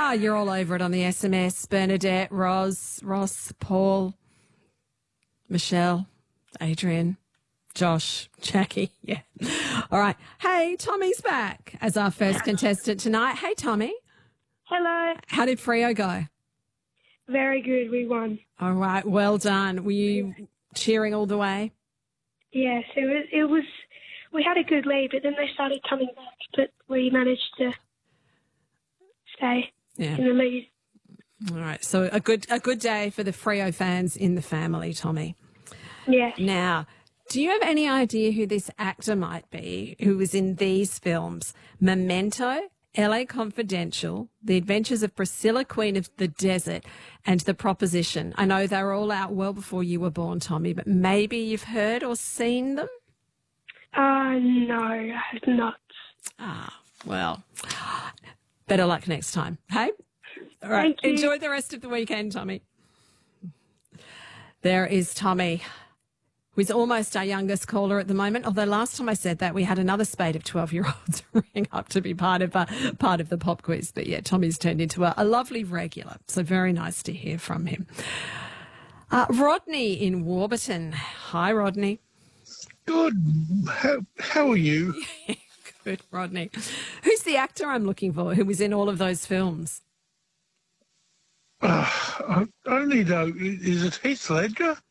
you're all over it on the SMS. Bernadette, Ross, Paul, Michelle, Adrian, Josh, Jackie. Yeah. All right. Hey, Tommy's back as our first contestant tonight. Hey, Tommy. Hello. How did Freo go? Very good. We won. All right. Well done. Were you cheering all the way? Yes, it was. We had a good lead, but then they started coming back, but we managed to stay in the lead. All right. So a good day for the Freo fans in the family, Tommy. Yeah. Now, do you have any idea who this actor might be who was in these films? Memento, LA Confidential, The Adventures of Priscilla, Queen of the Desert, and The Proposition. I know they were all out well before you were born, Tommy, but maybe you've heard or seen them? No, I have not. Well, better luck next time. Hey? All right. Thank you. Enjoy the rest of the weekend, Tommy. There is Tommy, who's almost our youngest caller at the moment. Although last time I said that, we had another spate of 12-year-olds ring up to be part of the pop quiz. But yeah, Tommy's turned into a lovely regular. So very nice to hear from him. Rodney in Warburton. Hi, Rodney. Good. How are you? Good, Rodney. Who's the actor I'm looking for who was in all of those films? I only know, is it Heath Ledger?